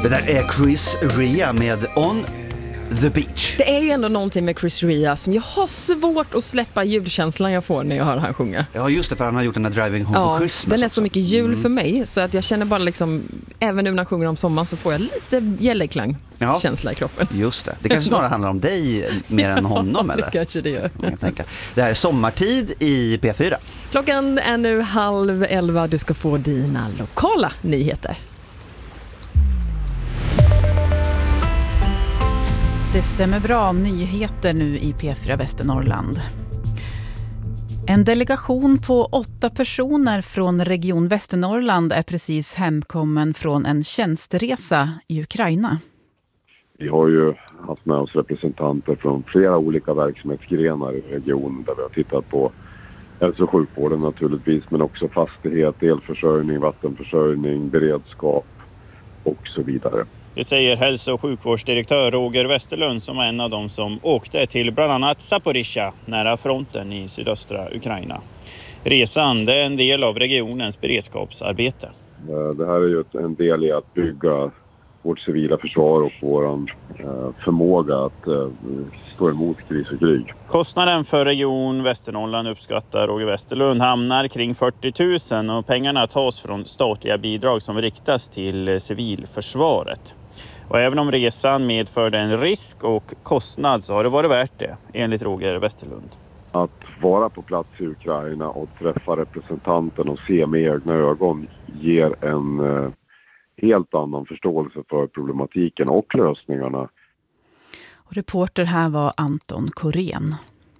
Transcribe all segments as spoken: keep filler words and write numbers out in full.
Det där är Chris Rea med On the Beach. Det är ju ändå någonting med Chris Rea som jag har svårt att släppa julkänslan jag får när jag hör han sjunga. Ja, just det, för han har gjort den där Driving Home ja, for Christmas. Den är också. så mycket jul mm. för mig så att jag känner bara liksom, även nu när han sjunger om sommaren så får jag lite gälleklang ja. känsla i kroppen. Just det. Det kanske snarare handlar om dig mer än honom, eller? Det kanske det gör. Man kan tänka. Det här är sommartid i P fyra. Klockan är nu halv elva. Du ska få dina lokala nyheter. Det stämmer bra, nyheter nu i P fyra Västernorrland. En delegation på åtta personer från Region Västernorrland är precis hemkommen från en tjänsteresa i Ukraina. Vi har ju haft med oss representanter från flera olika verksamhetsgrenar i regionen där vi har tittat på hälso- och sjukvården naturligtvis, men också fastighet, elförsörjning, vattenförsörjning, beredskap och så vidare. Det säger hälso- och sjukvårdsdirektör Roger Westerlund som är en av dem som åkte till bland annat Zaporizjzja nära fronten i sydöstra Ukraina. Resan är en del av regionens beredskapsarbete. Det här är ju en del i att bygga vårt civila försvar och vår förmåga att stå emot kris och krig. Kostnaden för Region Västernorrland uppskattar Roger Westerlund hamnar kring fyrtio tusen och pengarna tas från statliga bidrag som riktas till civilförsvaret. Och även om resan medförde en risk och kostnad så har det varit värt det, enligt Roger Westerlund. Att vara på plats i Ukraina och träffa representanten och se med egna ögon ger en eh, helt annan förståelse för problematiken och lösningarna. Och reporter här var Anton Korén.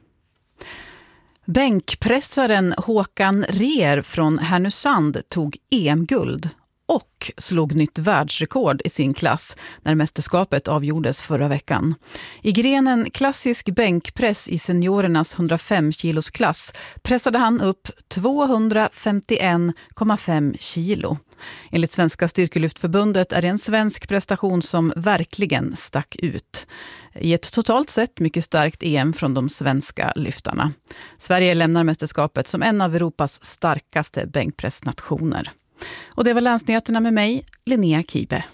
Bänkpressaren Håkan Reer från Härnösand tog E M-guld och slog nytt världsrekord i sin klass när mästerskapet avgjordes förra veckan. I grenen klassisk bänkpress i seniorernas hundrafem kilos klass pressade han upp tvåhundrafemtioen komma fem kilo. Enligt Svenska Styrkelyftförbundet är det en svensk prestation som verkligen stack ut. I ett totalt sett mycket starkt E M från de svenska lyftarna. Sverige lämnar mästerskapet som en av Europas starkaste bänkpressnationer. Och det var länsnyheterna med mig, Linnea Kibe.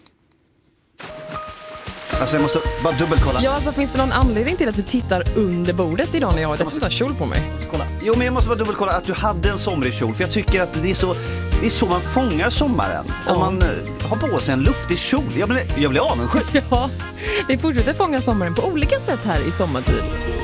Alltså jag måste bara dubbelkolla. Ja, alltså finns det någon anledning till att du tittar under bordet idag när jag har dessutom har kjol på mig? Kolla. Jo, men jag måste bara dubbelkolla att du hade en somrig kjol. För jag tycker att det är så, det är så man fångar sommaren. Ja. Om man har på sig en luftig kjol. Jag blir, jag blir avundsjuk. Ja, vi fortsätter fånga sommaren på olika sätt här i sommartid.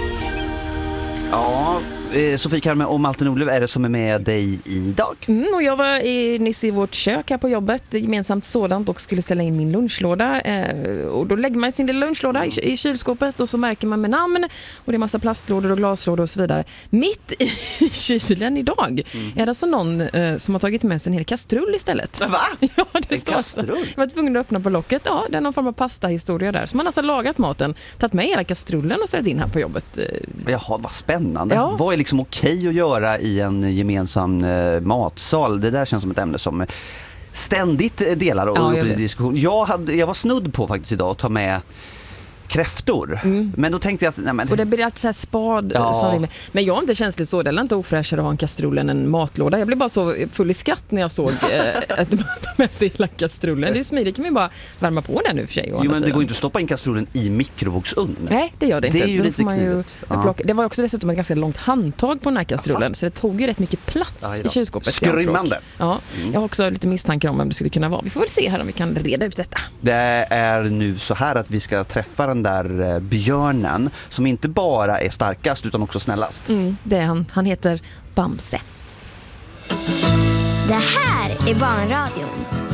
Ja, eh, Sofie Karme och Malte Nordlöf är det som är med dig idag. Mm, och jag var i, nyss i vårt kök här på jobbet, gemensamt sådant, och skulle ställa in min lunchlåda. Eh, och då lägger man sin lilla lunchlåda i, i kylskåpet och så märker man med namn och det är massa plastlådor och glaslådor och så vidare. Mitt i kylen idag mm. är det alltså någon eh, som har tagit med sig en hel kastrull istället. Va? Ja, det en står kastrull? Jag var tvungen att öppna på locket. Ja, det är någon form av pastahistoria där. Så man har alltså lagat maten, tagit med hela kastrullen och ställt in här på jobbet. Jaha, vad spännande. Ja. Vad är liksom okej att göra i en gemensam eh, matsal? Det där känns som ett ämne som ständigt delar och ja, upp i diskussion. Jag, hade, jag var snudd på faktiskt idag att ta med kräftor. Mm. Men då tänkte jag att... Nej, men... Och det blir alltid så här spad. Ja. Som men jag är inte känslig så. Det är inte ofräschare att ha en kastrull än en matlåda. Jag blev bara så full i skratt när jag såg eh, att man tar med sig hela kastrullen. Det är smidigt. Kan man bara värma på den nu för sig. Jo, men det går inte att stoppa in kastrullen i mikrovågsugn. Nej, det gör det inte. Det är ju Då lite man ju ja. Det var också dessutom ett ganska långt handtag på den här kastrullen. Aha. Så det tog ju rätt mycket plats i kylskåpet. Skrymmande. Ja, mm. Jag har också lite misstankar om vem det skulle kunna vara. Vi får väl se här om vi kan reda ut detta. Det är nu så här att vi ska träffa den där björnen som inte bara är starkast utan också snällast. Mm, det är han. Han heter Bamse. Det här är Barnradion.